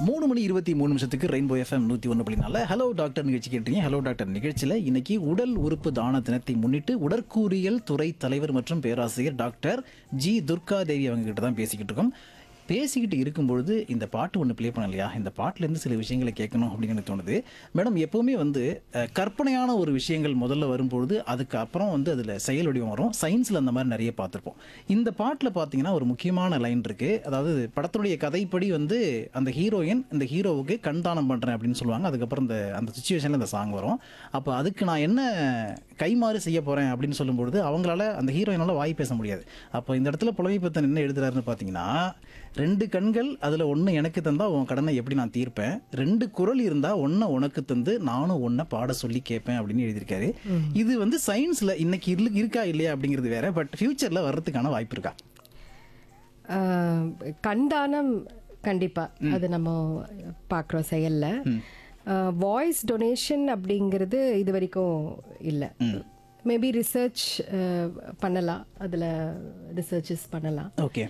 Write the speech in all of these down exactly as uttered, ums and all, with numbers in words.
மூணு மணி இருபத்தி மூணு நிமிஷத்துக்கு ரெயின்போ எஃப்எம் நூற்றி ஒன்று புள்ளி நாலு ஹலோ டாக்டர் நிகழ்ச்சி கேட்டீங்க. ஹலோ டாக்டர் நிகழ்ச்சியில் இன்னைக்கு உடல் உறுப்பு தான தினத்தை முன்னிட்டு உடற்கூறியல் துறை தலைவர் மற்றும் பேராசிரியர் டாக்டர் ஜி துர்கா தேவி அவங்க கிட்ட தான் பேசிக்கிட்டு இருக்கோம். பேசிக்கிட்டு இருக்கும்பொழுது இந்த பாட்டு ஒன்று ப்ளே பண்ண இல்லையா, இந்த பாட்டிலேருந்து சில விஷயங்களை கேட்கணும் அப்படின்னு எனக்கு தோணுது. மேடம், எப்போவுமே வந்து அஹ், கற்பனையான ஒரு விஷயங்கள் முதல்ல வரும்பொழுது அதுக்கு அப்புறம் வந்து அதில் செயல் வடிவம் வரும். சயின்ஸில் அந்த மாதிரி நிறைய பார்த்துருப்போம். இந்த பாட்டில் பார்த்தீங்கன்னா ஒரு முக்கியமான லைன் இருக்குது. அதாவது படத்துடைய கதைப்படி வந்து அந்த ஹீரோயின் இந்த ஹீரோவுக்கு கண் தானம் பண்ணுறேன் அப்படின்னு சொல்லுவாங்க. அதுக்கப்புறம் இந்த அந்த சுச்சுவேஷனில் இந்த சாங் வரும். அப்போ அதுக்கு நான் என்ன கைமாறு செய்ய போகிறேன் அப்படின்னு சொல்லும்பொழுது அவங்களால அந்த ஹீரோயினால் வாய் பேச முடியாது. அப்போ இந்த இடத்துல புலமைப்பத்தன் என்ன எழுதுறாருன்னு பார்த்தீங்கன்னா, ரெண்டு கண்கள் அதில் ஒன்று எனக்கு தந்தால் உன் கடனை எப்படி நான் தீர்ப்பேன், ரெண்டு குரல் இருந்தால் ஒன்றை உனக்கு தந்து நானும் ஒன்றை பாட சொல்லி கேட்பேன் அப்படின்னு எழுதியிருக்காரு. இது வந்து சயின்ஸில் இன்னைக்கு இரு- இருக்கா இல்லையா அப்படிங்கிறது வேற, பட் ஃபியூச்சரில் வர்றதுக்கான வாய்ப்பு இருக்கா? ஆஹ் கண்தானம் கண்டிப்பா அது நம்ம பார்க்குறோம் செயல்ல. வாய்ஸ் டொனேஷன் அப்படிங்கிறது இது வரைக்கும் இல்லை. மேபி ரிசர்ச் பண்ணலாம், அதில் ரிசர்ச்சஸ் பண்ணலாம். ஓகே.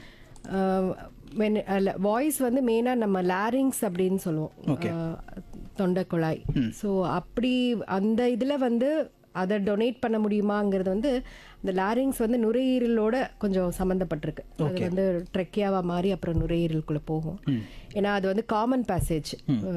வாய்ஸ் வந்து மெயினாக நம்ம லாரிங்ஸ் அப்படின்னு சொல்லுவோம், ஆஹ் தொண்டை குழாய். ஸோ அப்படி அந்த இதில் வந்து அதை டொனேட் பண்ண முடியுமாங்கிறது வந்து இந்த லாரிங்ஸ் வந்து நுரையீரலோட கொஞ்சம் சம்மந்தப்பட்டிருக்கு. அது வந்து ட்ரெக்கியாவா மாறி அப்புறம் நுரையீரலுக்குள்ளே போகும். ஏன்னா அது வந்து காமன் பேசேஜ்.